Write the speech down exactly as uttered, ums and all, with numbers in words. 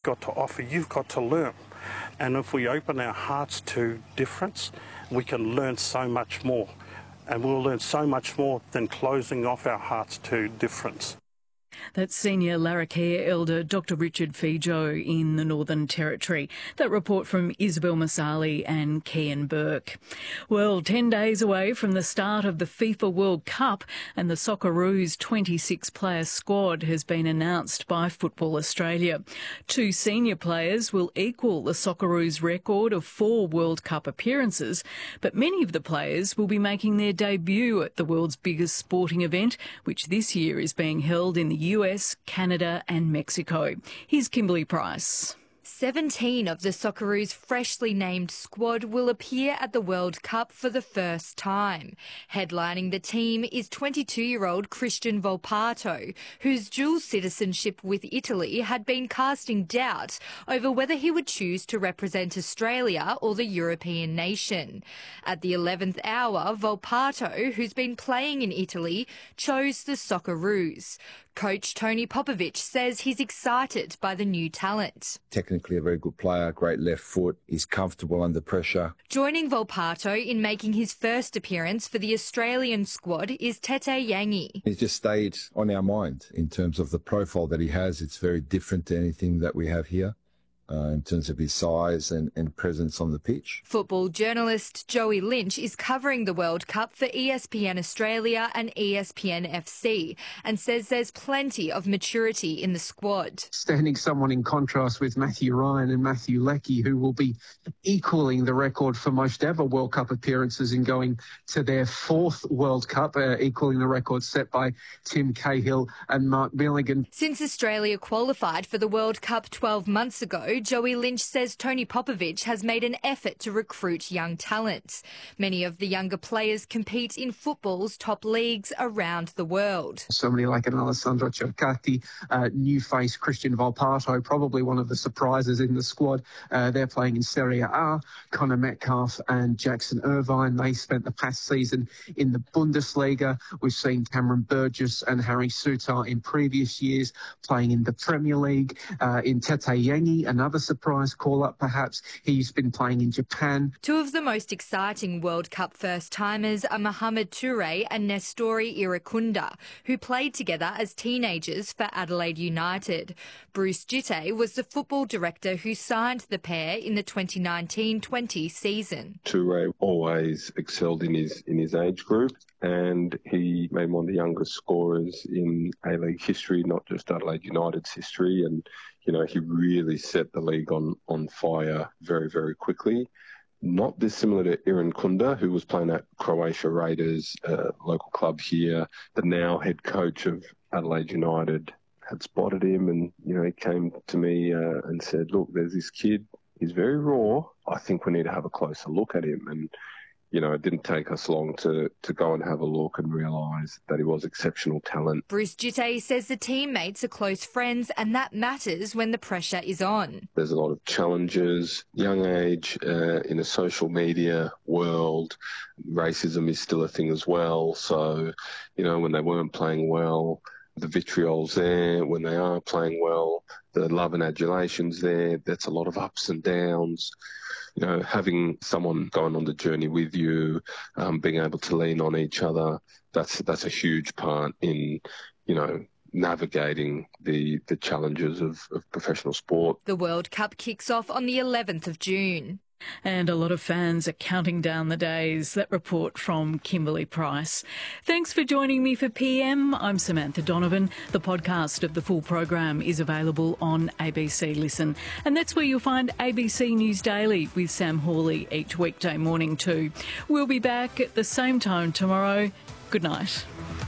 got to offer. You've got to learn. And if we open our hearts to difference, we can learn so much more. And we'll learn so much more than closing off our hearts to difference. That's Senior Larrakia Elder Doctor Richard Fijo in the Northern Territory. That report from Isabel Masali and Kian Burke. Well, ten days away from the start of the FIFA World Cup, and the Socceroos twenty-six player squad has been announced by Football Australia. Two senior players will equal the Socceroos record of four World Cup appearances, but many of the players will be making their debut at the world's biggest sporting event, which this year is being held in the U S, Canada and Mexico. Here's Kimberly Price. seventeen of the Socceroos' freshly named squad will appear at the World Cup for the first time. Headlining the team is twenty-two-year-old Christian Volpato, whose dual citizenship with Italy had been casting doubt over whether he would choose to represent Australia or the European nation. At the eleventh hour, Volpato, who's been playing in Italy, chose the Socceroos. Coach Tony Popovic says he's excited by the new talent. Technically a very good player, great left foot, he's comfortable under pressure. Joining Volpato in making his first appearance for the Australian squad is Tete Yangi. He's just stayed on our mind in terms of the profile that he has. It's very different to anything that we have here. Uh, in terms of his size and, and presence on the pitch. Football journalist Joey Lynch is covering the World Cup for E S P N Australia and E S P N F C and says there's plenty of maturity in the squad. Standing someone in contrast with Matthew Ryan and Matthew Leckie, who will be equaling the record for most ever World Cup appearances and going to their fourth World Cup, uh, equaling the record set by Tim Cahill and Mark Milligan. Since Australia qualified for the World Cup twelve months ago, Joey Lynch says Tony Popovic has made an effort to recruit young talent. Many of the younger players compete in football's top leagues around the world. Somebody like an Alessandro Cercati, uh, new face Christian Volpato, probably one of the surprises in the squad. Uh, they're playing in Serie A. Connor Metcalfe and Jackson Irvine, they spent the past season in the Bundesliga. We've seen Cameron Burgess and Harry Souttar in previous years playing in the Premier League. Uh, in Tete Yangi, another Another surprise call-up, perhaps. He's been playing in Japan. Two of the most exciting World Cup first-timers are Mohamed Toure and Nestori Irukunda, who played together as teenagers for Adelaide United. Bruce Jitte was the football director who signed the pair in the twenty nineteen twenty season. Toure always excelled in his in his age group, and he made one of the youngest scorers in A-League history, not just Adelaide United's history. And you know, he really set the league on, on fire very, very quickly. Not dissimilar to Irukunda, who was playing at Croatia Raiders, a local club here. The now head coach of Adelaide United had spotted him, and you know, he came to me uh, and said, "Look, there's this kid. He's very raw. I think we need to have a closer look at him." And you know, it didn't take us long to, to go and have a look and realise that he was exceptional talent. Bruce Jitte says the teammates are close friends, and that matters when the pressure is on. There's a lot of challenges. Young age, uh, in a social media world, racism is still a thing as well. So, you know, when they weren't playing well, the vitriol's there. When they are playing well, the love and adulation's there. That's a lot of ups and downs. You know, having someone going on the journey with you, um, being able to lean on each other, that's that's a huge part in, you know, navigating the, the challenges of, of professional sport. The World Cup kicks off on the eleventh of June. And a lot of fans are counting down the days. That report from Kimberly Price. Thanks for joining me for P M. I'm Samantha Donovan. The podcast of the full program is available on A B C Listen. And that's where you'll find A B C News Daily with Sam Hawley each weekday morning too. We'll be back at the same time tomorrow. Good night.